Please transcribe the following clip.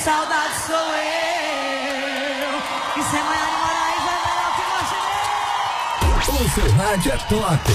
saudade sou eu. E sem Maiara Moraes é melhor que você. O seu rádio é top.